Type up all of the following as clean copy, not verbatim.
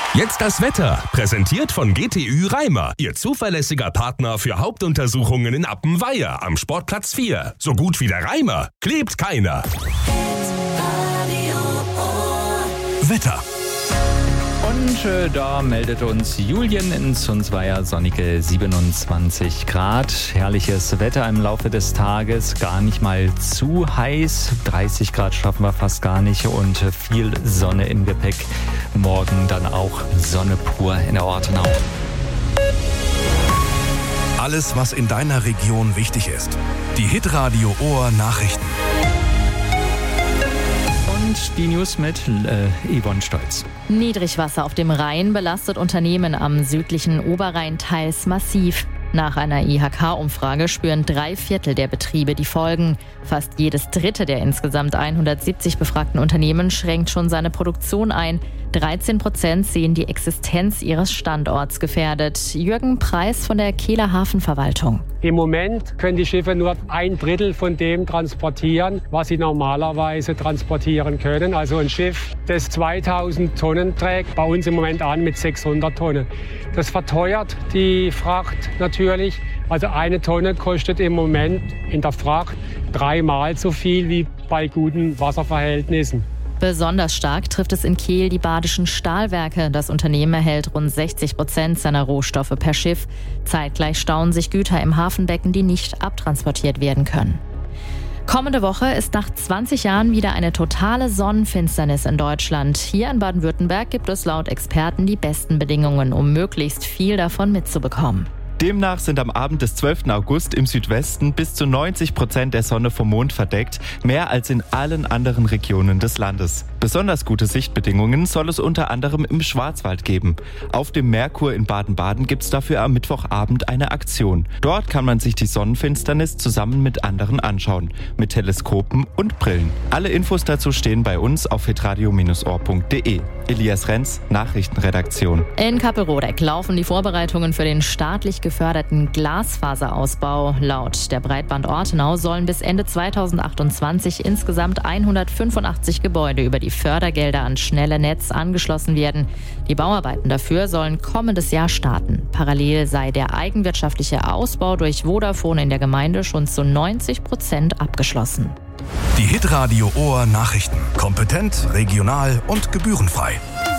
Jetzt das Wetter, präsentiert von GTÜ Reimer, Ihr zuverlässiger Partner für Hauptuntersuchungen in Appenweier am Sportplatz 4. So gut wie der Reimer, klebt keiner. Wetter. Und da meldet uns Julien in Zunzweier sonnige 27 Grad. Herrliches Wetter im Laufe des Tages, gar nicht mal zu heiß. 30 Grad schaffen wir fast gar nicht und viel Sonne im Gepäck. Morgen dann auch Sonne pur in der Ortenau. Alles, was in deiner Region wichtig ist. Die Hitradio Ohr Nachrichten. Und die News mit Yvonne Stolz. Niedrigwasser auf dem Rhein belastet Unternehmen am südlichen Oberrhein teils massiv. Nach einer IHK-Umfrage spüren 3/4 der Betriebe die Folgen. Fast jedes dritte der insgesamt 170 befragten Unternehmen schränkt schon seine Produktion ein. 13% sehen die Existenz ihres Standorts gefährdet. Jürgen Preis von der Kehler Hafenverwaltung. Im Moment können die Schiffe nur 1/3 von dem transportieren, was sie normalerweise transportieren können. Also ein Schiff, das 2000 Tonnen trägt, bei uns im Moment an mit 600 Tonnen. Das verteuert die Fracht natürlich. Also eine Tonne kostet im Moment in der Fracht 3-mal so viel wie bei guten Wasserverhältnissen. Besonders stark trifft es in Kehl die Badischen Stahlwerke. Das Unternehmen erhält rund 60% seiner Rohstoffe per Schiff. Zeitgleich stauen sich Güter im Hafenbecken, die nicht abtransportiert werden können. Kommende Woche ist nach 20 Jahren wieder eine totale Sonnenfinsternis in Deutschland. Hier in Baden-Württemberg gibt es laut Experten die besten Bedingungen, um möglichst viel davon mitzubekommen. Demnach sind am Abend des 12. August im Südwesten bis zu 90% der Sonne vom Mond verdeckt, mehr als in allen anderen Regionen des Landes. Besonders gute Sichtbedingungen soll es unter anderem im Schwarzwald geben. Auf dem Merkur in Baden-Baden gibt es dafür am Mittwochabend eine Aktion. Dort kann man sich die Sonnenfinsternis zusammen mit anderen anschauen, mit Teleskopen und Brillen. Alle Infos dazu stehen bei uns auf hitradio-ohr.de. Elias Renz, Nachrichtenredaktion. In Kappelrodeck laufen die Vorbereitungen für den staatlich geförderten Glasfaserausbau. Laut der Breitband Ortenau sollen bis Ende 2028 insgesamt 185 Gebäude über die Fördergelder an schnelle Netz angeschlossen werden. Die Bauarbeiten dafür sollen kommendes Jahr starten. Parallel sei der eigenwirtschaftliche Ausbau durch Vodafone in der Gemeinde schon zu 90% abgeschlossen. Die Hitradio Ohr Nachrichten. Kompetent, regional und gebührenfrei.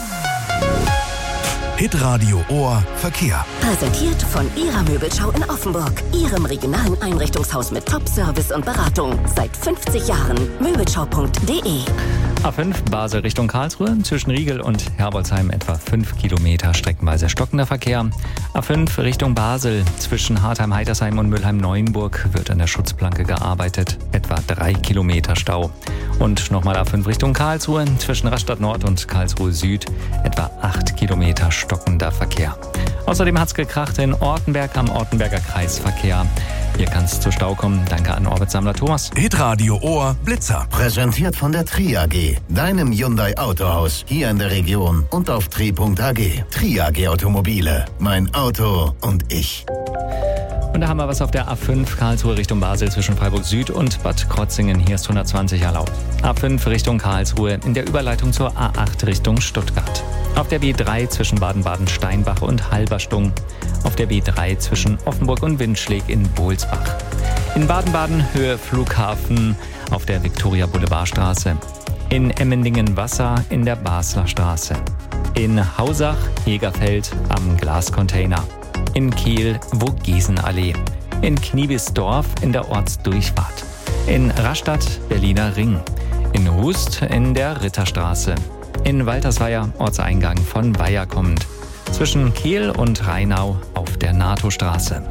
Hitradio Ohr Verkehr. Präsentiert von Ihrer Möbelschau in Offenburg. Ihrem regionalen Einrichtungshaus mit Top-Service und Beratung. Seit 50 Jahren. Möbelschau.de. A5 Basel Richtung Karlsruhe, zwischen Riegel und Herbolzheim etwa 5 Kilometer streckenweise stockender Verkehr. A5 Richtung Basel, zwischen Hartheim-Heitersheim und Mülheim-Neuenburg wird an der Schutzplanke gearbeitet, etwa 3 Kilometer Stau. Und nochmal A5 Richtung Karlsruhe, zwischen Rastatt Nord und Karlsruhe Süd etwa 8 Kilometer stockender Verkehr. Außerdem hat's gekracht in Ortenberg am Ortenberger Kreisverkehr. Hier kann es zu Stau kommen. Danke an Orbitsammler Thomas. Hitradio Ohr Blitzer. Präsentiert von der Tri AG, deinem Hyundai Autohaus, hier in der Region und auf tri.ag. Tri AG Automobile, mein Auto und ich. Und da haben wir was auf der A5 Karlsruhe Richtung Basel zwischen Freiburg Süd und Bad Krotzingen. Hier ist 120 erlaubt. A5 Richtung Karlsruhe in der Überleitung zur A8 Richtung Stuttgart. Auf der B3 zwischen Baden-Baden-Steinbach und Halberstung. Auf der B3 zwischen Offenburg und Windschläg in Bohlsbach. In Baden-Baden Höhe Flughafen auf der Viktoria-Boulevardstraße. In Emmendingen-Wasser in der Basler Straße. In Hausach, Jägerfeld am Glascontainer. In Kehl, Vogesen-Allee. In Kniebisdorf in der Ortsdurchfahrt. In Rastatt, Berliner Ring. In Hust in der Ritterstraße. In Waltersweier, Ortseingang von Weiher kommend. Zwischen Kehl und Rheinau auf der NATO-Straße.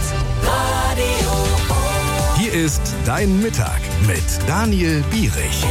Hier ist Dein Mittag mit Daniel Bierich.